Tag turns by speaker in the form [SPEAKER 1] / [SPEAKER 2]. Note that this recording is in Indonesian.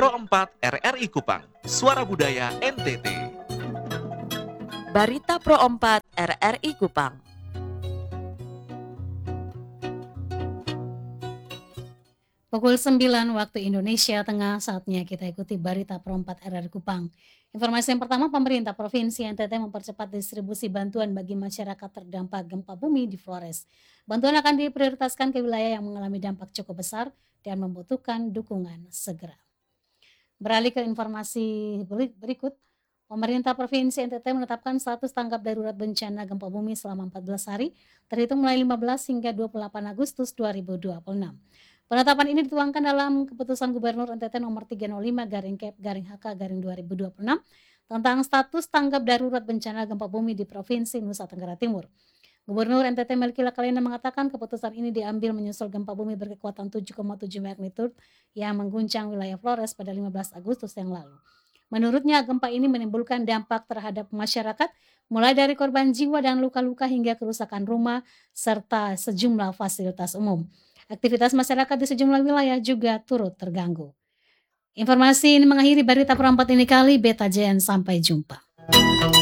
[SPEAKER 1] Pro 4 RRI Kupang, Suara Budaya NTT.
[SPEAKER 2] Barita Pro 4 RRI Kupang.
[SPEAKER 3] Pukul 9 waktu Indonesia Tengah, saatnya kita ikuti Barita Pro 4 RRI Kupang. Informasi yang pertama, pemerintah Provinsi NTT mempercepat distribusi bantuan bagi masyarakat terdampak gempa bumi di Flores. Bantuan akan diprioritaskan ke wilayah yang mengalami dampak cukup besar dan membutuhkan dukungan segera. Beralih ke informasi berikut, pemerintah Provinsi NTT menetapkan status tanggap darurat bencana gempa bumi selama 14 hari, terhitung mulai 15 hingga 28 Agustus 2026. Penetapan ini dituangkan dalam keputusan Gubernur NTT nomor 305/Kep/HK/2026 tentang status tanggap darurat bencana gempa bumi di Provinsi Nusa Tenggara Timur. Gubernur NTT Melki Lakalina mengatakan keputusan ini diambil menyusul gempa bumi berkekuatan 7,7 magnitudo yang mengguncang wilayah Flores pada 15 Agustus yang lalu. Menurutnya, gempa ini menimbulkan dampak terhadap masyarakat, mulai dari korban jiwa dan luka-luka hingga kerusakan rumah serta sejumlah fasilitas umum. Aktivitas masyarakat di sejumlah wilayah juga turut terganggu. Informasi ini mengakhiri Barita Pro 4 ini kali. Beta Jen, sampai jumpa.